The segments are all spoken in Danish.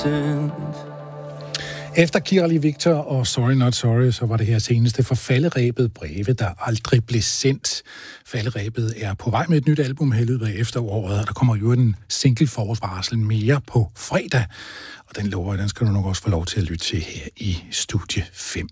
Efter Kirali Victor og Sorry Not Sorry, så var det her seneste for falderebet Breve, der aldrig blev sendt. Falderebet er på vej med et nyt album her i løbet af efteråret, og der kommer jo en single-forvarsel mere på fredag. Og den lover, den skal du nok også få lov til at lytte til her i Studie 5.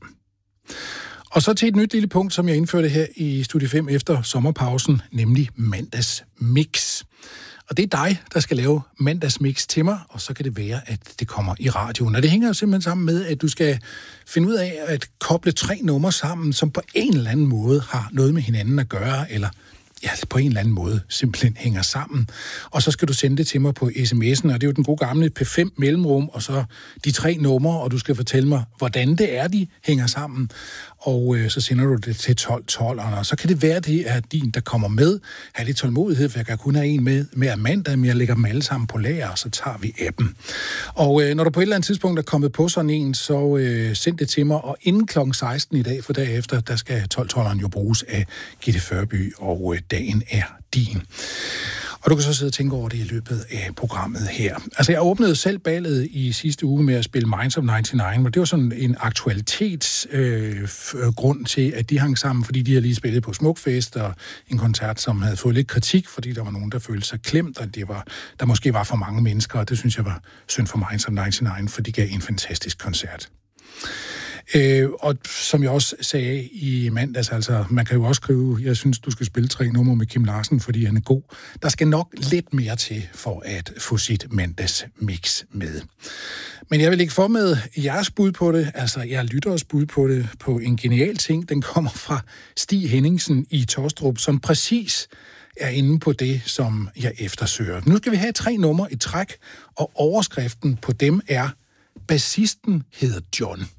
Og så til et nyt lille punkt, som jeg indførte her i Studie 5 efter sommerpausen, nemlig mandagsmix. Og det er dig, der skal lave mandagsmix til mig, og så kan det være, at det kommer i radioen. Og det hænger jo simpelthen sammen med, at du skal finde ud af at koble 3 numre sammen, som på en eller anden måde har noget med hinanden at gøre, eller på en eller anden måde simpelthen hænger sammen. Og så skal du sende det til mig på sms'en, og det er jo den gode gamle P5 mellemrum, og så de 3 numre, og du skal fortælle mig, hvordan det er, de hænger sammen. Og så sender du det til 1212'eren, og så kan det være, det er din, der kommer med. Ha' lidt tålmodighed, for jeg kan kun have en med mandag, men jeg lægger dem alle sammen på lager, og så tager vi appen. Og når du på et eller andet tidspunkt er kommet på sådan en, så send det til mig, og inden kl. 16 i dag, for derefter, der skal 1212'eren jo bruges af Gitte Førby, og dagen er din. Og du kan så sidde og tænke over det i løbet af programmet her. Altså, jeg åbnede selv ballet i sidste uge med at spille Minds of 99, men det var sådan en aktualitetsgrund til, at de hang sammen, fordi de havde lige spillet på Smukfest, og en koncert, som havde fået lidt kritik, fordi der var nogen, der følte sig klemt, og der måske var for mange mennesker, og det synes jeg var synd for Minds of 99, for de gav en fantastisk koncert. Og som jeg også sagde i mandags, altså man kan jo også skrive, jeg synes, du skal spille 3 numre med Kim Larsen, fordi han er god. Der skal nok lidt mere til for at få sit mandagsmix med. Men jeg vil ikke få med jeres bud på det, altså jeg lytter også bud på det, på en genial ting. Den kommer fra Stig Henningsen i Torstrup, som præcis er inde på det, som jeg eftersøger. Nu skal vi have 3 numre i træk, og overskriften på dem er: bassisten hedder John.